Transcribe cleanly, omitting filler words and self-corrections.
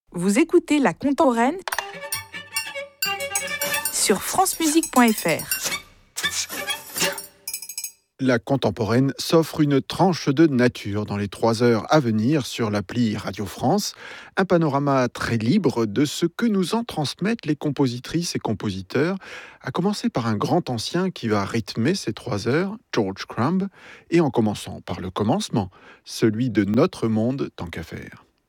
Vous écoutez La Contemporaine sur francemusique.fr. La Contemporaine s'offre une tranche de nature dans les 3 heures à venir sur l'appli Radio France. Un panorama très libre de ce que nous en transmettent les compositrices et compositeurs, à commencer par un grand ancien qui va rythmer ces 3 heures, George Crumb, et en commençant par le commencement, celui de Notre monde tant qu'à faire.